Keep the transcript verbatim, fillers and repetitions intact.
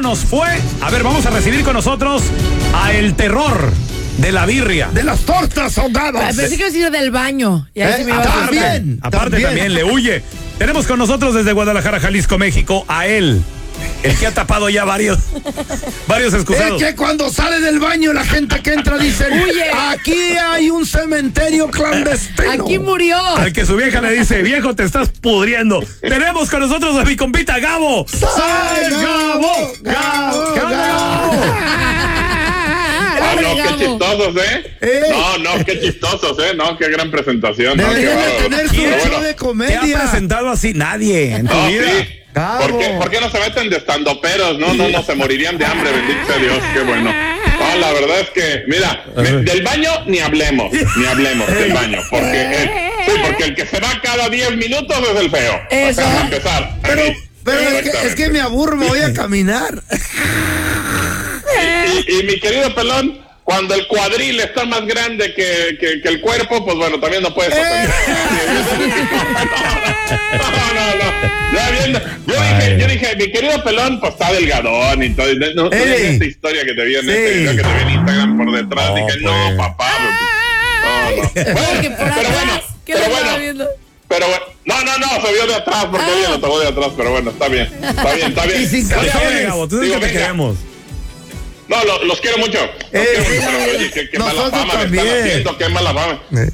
nos fue. A ver, vamos a recibir con nosotros a el terror de la birria. De las tortas ahogadas. Pensé que iba a decir del baño. Y ahí Eh, se me iba a aparte, acordar. también, Aparte también. también le huye. Tenemos con nosotros desde Guadalajara, Jalisco, México, a él. El que ha tapado ya varios, varios Es excusados. que cuando sale del baño la gente que entra dice, Huye. aquí hay un cementerio clandestino. Aquí murió. Al que su vieja le dice, viejo, te estás pudriendo. Tenemos con nosotros a mi compita Gabo. ¡Sal, Gabo! ¡Gabo! ¿Qué onda, ¡Gabo! Ah, no, qué Gabo. chistosos, ¿eh? Eh. No, no, qué chistosos, ¿eh? No, qué gran presentación. No, qué Debería de bárbaro. tener su Pero show bueno, de ¿Te ha comedia. presentado así nadie en tu no, vida? sí. Gabo. ¿Por qué, ¿Por qué no se meten de estandoperos? No, no, no, se morirían de hambre, bendito sea Dios, qué bueno. No, la verdad es que, mira, me- del baño ni hablemos, ni hablemos del baño, porque el, sí, porque el que se va cada diez minutos es el feo. Eso. O sea, para empezar. Pero, Sí, pero es, que, es exactamente. que me aburro, me voy a caminar. Y, y mi querido pelón, cuando el cuadril está más grande que, que, que el cuerpo, pues bueno, también no puedes hacer. No, no, no. Ya viendo, yo, dije, yo dije, mi querido pelón, pues está delgadón y todo. No, no, Ey. esta historia que te vi en Sí. este video que te vi en Instagram por detrás, No, dije, pues. no, papá. No, no. Porque Bueno, por pero atrás, bueno, ¿qué pero le estaba bueno. viendo? Pero bueno, no, no, no, se vio de atrás porque Ah. ella lo tomó de atrás, pero bueno, está bien, está bien, está bien. Y sin Oye, calzones. oye, Gabo, tú sabes digo, que te venga. queremos. No, lo- los quiero mucho. Los Eh, quiero mucho, pero oye, qué, qué mala nosotros fama me también. están haciendo, qué mala fama. Eh.